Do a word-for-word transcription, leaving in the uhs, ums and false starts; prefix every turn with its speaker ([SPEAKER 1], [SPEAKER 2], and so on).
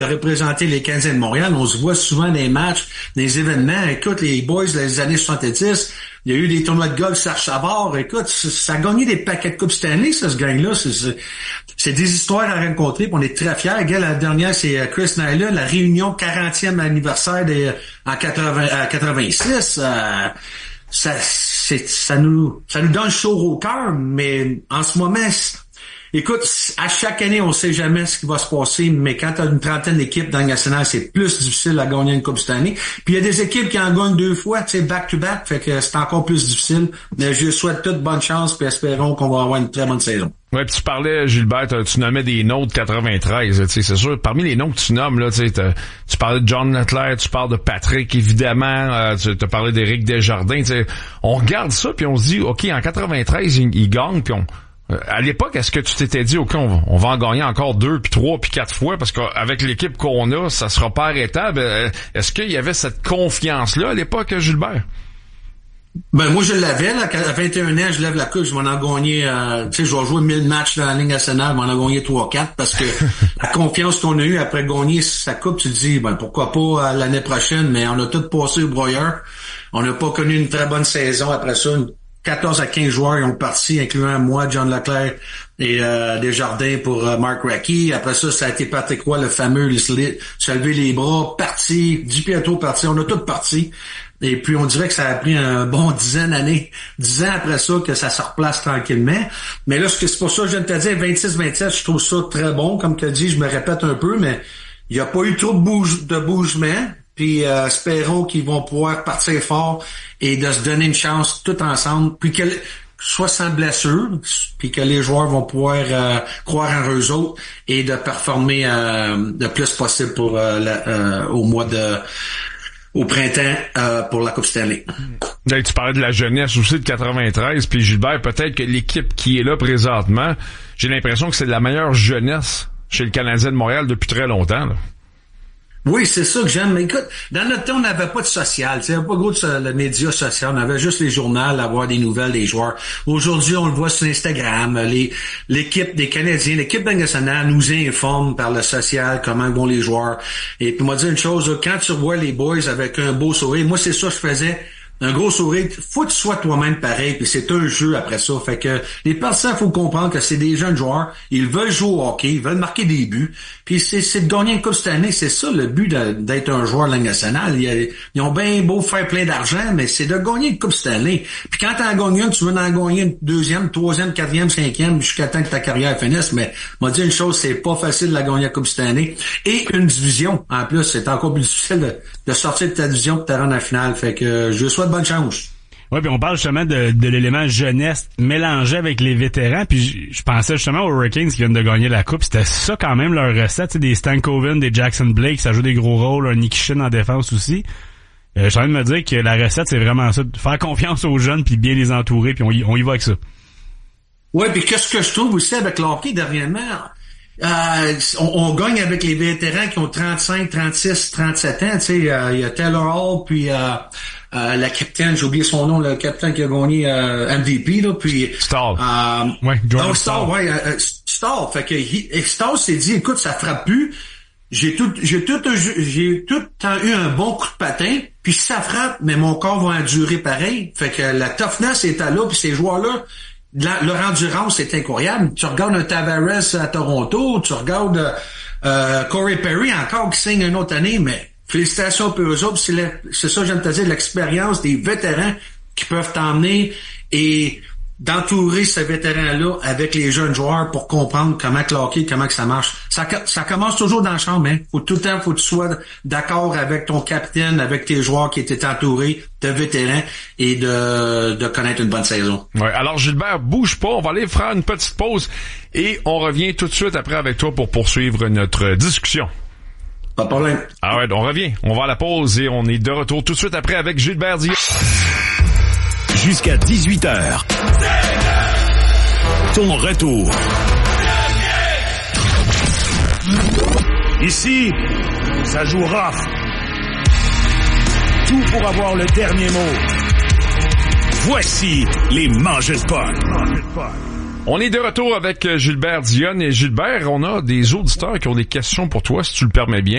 [SPEAKER 1] représenter les Canadiens de Montréal. On se voit souvent dans les matchs, dans les événements. Écoute, les boys des années soixante-dix, il y a eu des tournois de golf Serge Savard. Écoute, ça a gagné des paquets de Coupes Stanley, ça, ce gang-là. C'est, c'est, c'est des histoires à rencontrer, puis on est très fiers. Regarde, la dernière, c'est Chris Nyland, la réunion quarantième anniversaire des, en quatre-vingts, à quatre-vingt-six. Euh, ça, c'est, ça nous, ça nous donne chaud au cœur, mais en ce moment, écoute, à chaque année, on sait jamais ce qui va se passer, mais quand tu as une trentaine d'équipes dans le national, c'est plus difficile à gagner une Coupe cette année. Puis il y a des équipes qui en gagnent deux fois, tu sais, back-to-back, fait que c'est encore plus difficile. Mais je souhaite toute bonne chance, puis espérons qu'on va avoir une très bonne saison.
[SPEAKER 2] Ouais, puis tu parlais, Gilbert, tu nommais des noms de quatre-vingt-treize, tu sais, c'est sûr. Parmi les noms que tu nommes, là, tu sais, tu parlais de John Leclerc, tu parles de Patrick, évidemment, euh, tu as parlé d'Éric Desjardins, tu sais. On regarde ça, puis on se dit, OK, en quatre-vingt-treize, ils, ils gagnent, puis on... À l'époque, est-ce que tu t'étais dit, OK, on va, on va en gagner encore deux, puis trois, puis quatre fois, parce qu'avec l'équipe qu'on a, ça sera pas arrêtable. Est-ce qu'il y avait cette confiance-là à l'époque, Gilbert?
[SPEAKER 1] Ben, moi, je l'avais, là. À vingt et un ans, je lève la coupe, je m'en ai gagné, euh, tu sais, je vais jouer mille matchs dans la Ligue nationale, je m'en ai gagné trois quatre, parce que la confiance qu'on a eue après gagner sa coupe, tu te dis, ben, pourquoi pas euh, l'année prochaine, mais on a tout passé au broyeur. On n'a pas connu une très bonne saison après ça, une quatorze à quinze joueurs ils ont parti, incluant moi, John Leclerc et euh, Desjardins pour euh, Mark Recchi. Après ça, ça a été Patrick Roy, le fameux, le se lever les bras, parti, Di Pietro parti, on a tous parti. Et puis, on dirait que ça a pris un bon dizaine d'années, dix ans après ça, que ça se replace tranquillement. Mais là, c'est pour ça que je viens de te dire, vingt-six vingt-sept, je trouve ça très bon. Comme tu as dit, je me répète un peu, mais il n'y a pas eu trop de, bouge, de bougement. Puis euh, espérons qu'ils vont pouvoir partir fort et de se donner une chance tout ensemble, puis que soit sans blessure, puis que les joueurs vont pouvoir euh, croire en eux autres et de performer euh, le plus possible pour euh, la, euh, au mois de au printemps euh, pour la Coupe Stanley.
[SPEAKER 2] Là, tu parlais de la jeunesse aussi de quatre-vingt-treize, puis Gilbert, peut-être que l'équipe qui est là présentement, j'ai l'impression que c'est de la meilleure jeunesse chez le Canadien de Montréal depuis très longtemps, là.
[SPEAKER 1] Oui, c'est ça que j'aime. Mais écoute, dans notre temps, on n'avait pas de social. Il n'y avait pas gros de le média social. On avait juste les journaux, avoir des nouvelles des joueurs. Aujourd'hui, on le voit sur Instagram. Les, l'équipe des Canadiens, l'équipe nationale nous informe par le social comment vont les joueurs. Et puis, moi, dire une chose, quand tu vois les boys avec un beau sourire, moi, c'est ça que je faisais. Un gros sourire, faut que tu sois toi-même pareil, puis c'est un jeu après ça. Fait que les partisans, faut comprendre que c'est des jeunes joueurs, ils veulent jouer au hockey, ils veulent marquer des buts, puis c'est, c'est de gagner une coupe cette année, c'est ça le but de, d'être un joueur de la Ligue nationale. Ils, ils ont bien beau faire plein d'argent, mais c'est de gagner une coupe cette année. Puis quand t'en gagnes une, tu veux en gagner une deuxième, troisième, quatrième, cinquième, jusqu'à temps que ta carrière finisse, mais moi dire une chose, c'est pas facile de la gagner la coupe cette année. Et une division, en plus, c'est encore plus difficile de, de sortir de ta division pour te rendre à la finale. Fait que je souhaite bonne chance.
[SPEAKER 3] Oui, puis on parle justement de, de l'élément jeunesse mélangé avec les vétérans, puis je, je pensais justement aux Hurricanes qui viennent de gagner la coupe, c'était ça quand même leur recette, tu sais, des Stankoven, des Jackson Blake, ça joue des gros rôles, un Nikishin en défense aussi. Euh, je suis en train de me dire que la recette, c'est vraiment ça, de faire confiance aux jeunes, puis bien les entourer, puis on y, on y va avec ça.
[SPEAKER 1] Oui, puis qu'est-ce que je trouve aussi avec le hockey dernièrement, Euh, on, on gagne avec les vétérans qui ont trente-cinq, trente-six, trente-sept ans. Tu sais, il euh, y a Taylor Hall, puis euh, euh, la capitaine, j'ai oublié son nom, le capitaine qui a gagné euh, M V P, là, puis
[SPEAKER 2] Stall.
[SPEAKER 1] Euh,
[SPEAKER 2] ouais,
[SPEAKER 1] oh, Stall, ouais, euh, Stall. Fait que he, Stall s'est dit, écoute, ça frappe plus. J'ai tout, j'ai tout, j'ai tout le temps eu un bon coup de patin, puis ça frappe, mais mon corps va endurer pareil. Fait que la toughness est à là, puis ces joueurs-là. La, leur endurance est incroyable. Tu regardes un Tavares à Toronto, tu regardes euh, Corey Perry encore qui signe une autre année, mais félicitations pour eux autres. C'est, la, c'est ça, j'aime te dire, l'expérience des vétérans qui peuvent t'emmener et d'entourer ces vétérans-là avec les jeunes joueurs pour comprendre comment que le hockey, comment que ça marche. Ça, ça commence toujours dans la chambre, hein. Faut tout le temps, faut que tu sois d'accord avec ton capitaine, avec tes joueurs qui étaient entourés de vétérans et de, de connaître une bonne saison.
[SPEAKER 2] Ouais. Alors, Gilbert, bouge pas. On va aller faire une petite pause et on revient tout de suite après avec toi pour poursuivre notre discussion.
[SPEAKER 1] Pas de problème.
[SPEAKER 2] Ah ouais, on revient. On va à la pause et on est de retour tout de suite après avec Gilbert Dion.
[SPEAKER 4] Jusqu'à dix-huit heures. Ton retour. Ici, ça joue rough. Tout pour avoir le dernier mot. Voici les Mangeurs de Puck.
[SPEAKER 2] On est de retour avec Gilbert Dion. Et Gilbert, on a des auditeurs qui ont des questions pour toi, si tu le permets bien.